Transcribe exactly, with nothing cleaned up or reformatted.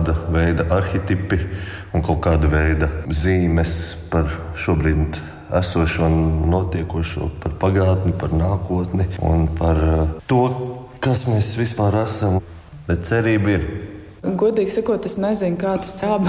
kāda veida arhetipi un kaut kāda veida zīmes par šobrīd esošo un notiekošo, par pagātni, par nākotni un par to, kas mēs vispār esam. Bet cerība ir. Godīgi sakot, es nezinu, kā tas jābūt.